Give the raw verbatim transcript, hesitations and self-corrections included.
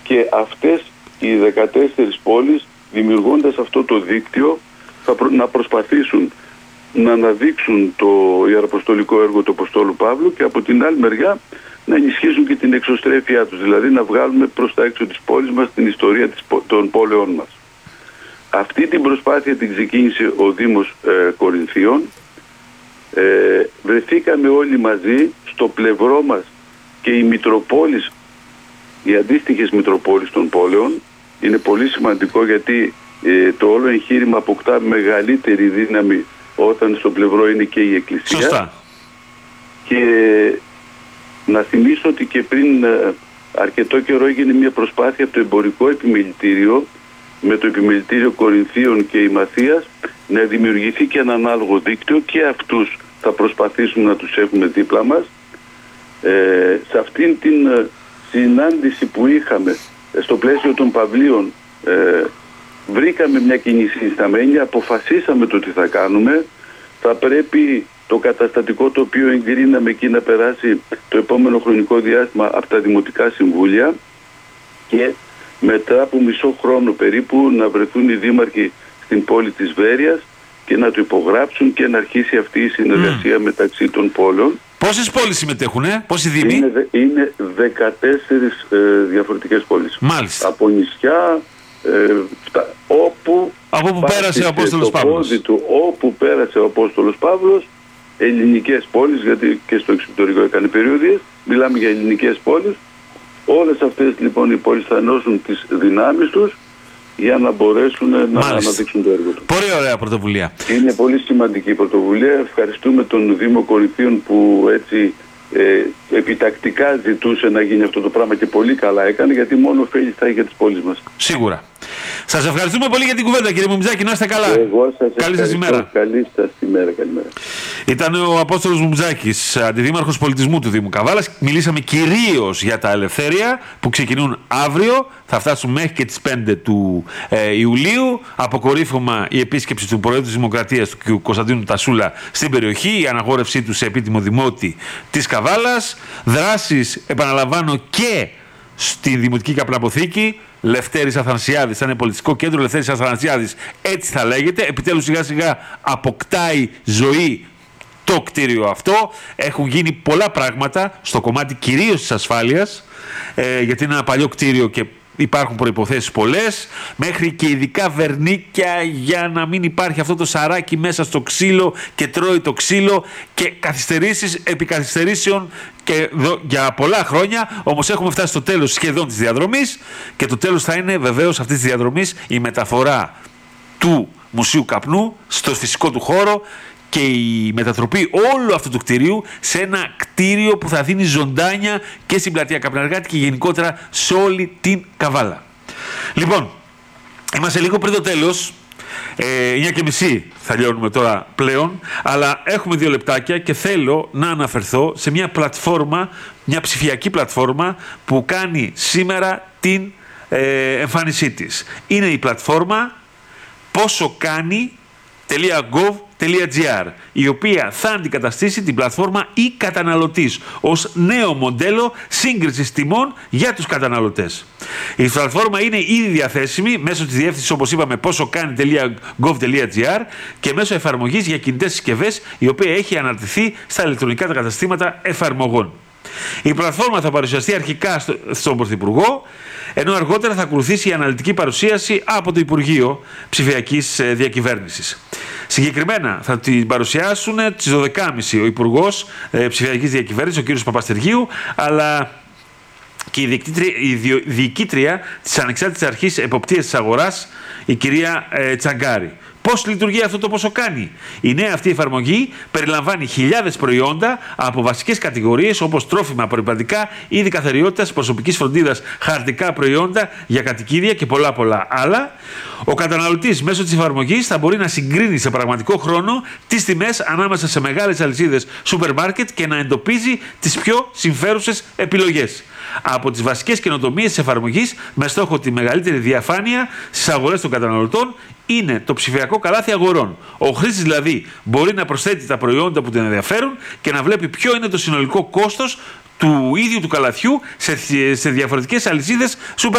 και αυτές οι δεκατέσσερις πόλεις, δημιουργώντας αυτό το δίκτυο, θα προ... να προσπαθήσουν να αναδείξουν το ιεραποστολικό έργο του Αποστόλου Παύλου και από την άλλη μεριά να ενισχύσουν και την εξωστρέφειά τους, δηλαδή να βγάλουμε προς τα έξω της πόλης μας την ιστορία της, των πόλεων μας. Αυτή την προσπάθεια την ξεκίνησε ο Δήμος ε, Κορινθίων. Ε, βρεθήκαμε όλοι μαζί στο πλευρό μας και οι Μητροπόλεις, οι αντίστοιχες Μητροπόλεις των πόλεων. Είναι πολύ σημαντικό γιατί ε, το όλο εγχείρημα αποκτά μεγαλύτερη δύναμη όταν στο πλευρό είναι και η Εκκλησία. Σωστά. Και να θυμίσω ότι και πριν ε, αρκετό καιρό έγινε μια προσπάθεια από το εμπορικό επιμελητήριο με το επιμελητήριο Κορινθίων και Ημαθίας να δημιουργηθεί και ένα ανάλογο δίκτυο, και αυτούς θα προσπαθήσουμε να τους έχουμε δίπλα μας. Ε, σε αυτήν την ε, συνάντηση που είχαμε ε, στο πλαίσιο των Παυλίων ε, βρήκαμε μια κοινή συνισταμένη, αποφασίσαμε το τι θα κάνουμε. Θα πρέπει το καταστατικό το οποίο εγκρίναμε εκεί να περάσει το επόμενο χρονικό διάστημα από τα Δημοτικά Συμβούλια και μετά από μισό χρόνο περίπου να βρεθούν οι δήμαρχοι στην πόλη της Βέρειας και να το υπογράψουν και να αρχίσει αυτή η συνεργασία mm. μεταξύ των πόλεων. Πόσες πόλεις συμμετέχουν, ε? Πόσοι δήμοι? Είναι, είναι δεκατέσσερις ε, διαφορετικές πόλεις. Μάλιστα. Από νησιά, ε, φτα, όπου, από που πέρασε ο Απόστολος Παύλος. Του, όπου πέρασε ο Απόστολος Παύλος, ελληνικές πόλεις, γιατί και στο εξωτερικό έκανε περιοδίες, μιλάμε για ελληνικές πόλεις. Όλες αυτές λοιπόν οι πόλεις θα ενώσουν τις δυνάμεις τους για να μπορέσουν να αναδείξουν το έργο του. Πολύ ωραία πρωτοβουλία. Είναι πολύ σημαντική πρωτοβουλία. Ευχαριστούμε τον Δήμο Κορινθίων που έτσι ε, επιτακτικά ζητούσε να γίνει αυτό το πράγμα και πολύ καλά έκανε, γιατί μόνο ωφέλη θα έχει για τις πόλεις μας. Σίγουρα. Σας ευχαριστούμε πολύ για την κουβέντα, κύριε Μουμτζάκη. Να είστε καλά. Εγώ σας καλή σας ημέρα. Καλή σας ημέρα. Καλημέρα. Ήταν ο Απόστολος Μουμτζάκης, αντιδήμαρχος πολιτισμού του Δήμου Καβάλας. Μιλήσαμε κυρίως για τα ελευθέρια που ξεκινούν αύριο. Θα φτάσουν μέχρι και τις πέντε του ε, Ιουλίου. Αποκορύφωμα η επίσκεψη του Προέδρου της Δημοκρατίας, του κ. Κωνσταντίνου Τασούλα, στην περιοχή. Η αναγόρευσή του σε επίτιμο δημότη της Καβάλας. Δράσεις, επαναλαμβάνω, και στη Δημοτική Καπναποθήκη. Λευτέρης Αθανασιάδης, θα είναι πολιτιστικό κέντρο Λευτέρης Αθανασιάδης, έτσι θα λέγεται. Επιτέλους σιγά σιγά αποκτάει ζωή το κτίριο αυτό. Έχουν γίνει πολλά πράγματα στο κομμάτι κυρίως της ασφάλειας, ε, γιατί είναι ένα παλιό κτίριο και υπάρχουν προϋποθέσεις πολλές, μέχρι και ειδικά βερνίκια για να μην υπάρχει αυτό το σαράκι μέσα στο ξύλο και τρώει το ξύλο, και καθυστερήσεις επί καθυστερήσεων και δο, για πολλά χρόνια. Όμως έχουμε φτάσει στο τέλος σχεδόν της διαδρομής και το τέλος θα είναι βεβαίως αυτής της διαδρομής η μεταφορά του Μουσείου Καπνού στο φυσικό του χώρο και η μετατροπή όλου αυτού του κτηρίου σε ένα κτίριο που θα δίνει ζωντάνια και στην πλατεία Καπναργάτη και γενικότερα σε όλη την Καβάλα. Λοιπόν, είμαστε λίγο πριν το τέλος, ε, εννιά και μισή θα λιώνουμε τώρα πλέον, αλλά έχουμε δύο λεπτάκια και θέλω να αναφερθώ σε μια πλατφόρμα, μια ψηφιακή πλατφόρμα που κάνει σήμερα την ε, εμφάνισή της. Είναι η πλατφόρμα πόσο κάνει τελεία γκοβ τελεία τζι άρ, η οποία θα αντικαταστήσει την πλατφόρμα e-καταναλωτής ως νέο μοντέλο σύγκρισης τιμών για τους καταναλωτές. Η πλατφόρμα είναι ήδη διαθέσιμη μέσω της διεύθυνσης, όπως είπαμε, πόσο κάνει τελεία γκοβ τελεία τζι άρ και μέσω εφαρμογής για κινητές συσκευές, η οποία έχει αναρτηθεί στα ηλεκτρονικά καταστήματα εφαρμογών. Η πλατφόρμα θα παρουσιαστεί αρχικά στο, στον Πρωθυπουργό, ενώ αργότερα θα ακολουθήσει η αναλυτική παρουσίαση από το Υπουργείο Ψηφιακής Διακυβέρνησης. Συγκεκριμένα θα την παρουσιάσουν τις δώδεκα και μισή ο Υπουργός ε, Ψηφιακής Διακυβέρνησης, ο κ. Παπαστεργίου, αλλά και η διοικήτρια, η διοικήτρια της Ανεξάρτητης Αρχής Εποπτείας της Αγοράς, η κυρία ε, Τσαγκάρη. Πώς λειτουργεί αυτό το πόσο κάνει? Η νέα αυτή εφαρμογή περιλαμβάνει χιλιάδες προϊόντα από βασικές κατηγορίες όπως τρόφιμα, απορριπαντικά, είδη καθαριότητας, προσωπικής φροντίδας, χαρτικά προϊόντα για κατοικίδια και πολλά πολλά άλλα. Ο καταναλωτής μέσω της εφαρμογής θα μπορεί να συγκρίνει σε πραγματικό χρόνο τις τιμές ανάμεσα σε μεγάλες αλυσίδες σούπερ μάρκετ και να εντοπίζει τις πιο συμφέρουσες επιλογές. Από τις βασικές καινοτομίες της εφαρμογής, με στόχο τη μεγαλύτερη διαφάνεια στις αγορές των καταναλωτών, είναι το ψηφιακό καλάθι αγορών. Ο χρήστης δηλαδή μπορεί να προσθέτει τα προϊόντα που τον ενδιαφέρουν και να βλέπει ποιο είναι το συνολικό κόστος του ίδιου του καλαθιού σε, σε διαφορετικές αλυσίδες σούπερ